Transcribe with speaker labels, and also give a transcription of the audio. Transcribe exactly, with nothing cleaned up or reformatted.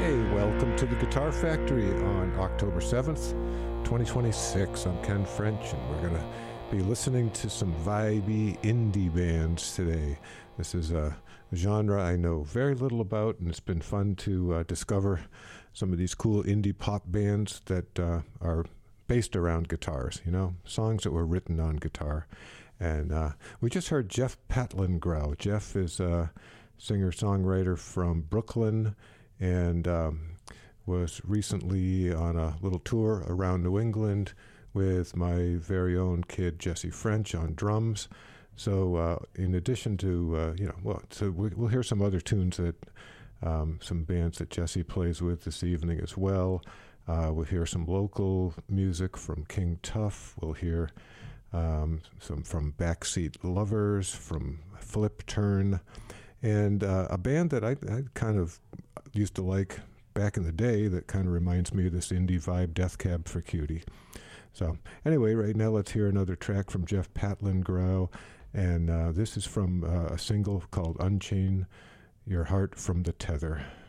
Speaker 1: Hey, welcome to the Guitar Factory on October seventh, twenty twenty-six. I'm Ken French, and we're going to be listening to some vibey indie bands today. This is a genre I know very little about, and it's been fun to uh, discover some of these cool indie pop bands that uh, are based around guitars, you know, songs that were written on guitar. And uh, we just heard Jeff Patlingrau. Jeff is a singer-songwriter from Brooklyn, and um, was recently on a little tour around New England with my very own kid Jesse French on drums. So uh, in addition to, uh, you know, well, so we, we'll hear some other tunes that, um, some bands that Jesse plays with this evening as well. Uh, we'll hear some local music from King Tuff. We'll hear um, some from Backseat Lovers, from Flip Turn, and uh, a band that I, I kind of used to like back in the day that kind of reminds me of this indie vibe, Death Cab for Cutie. So anyway, right now let's hear another track from Jeff Patlingrau, and uh, this is from uh, a single called Unchain Your Heart from the Tether.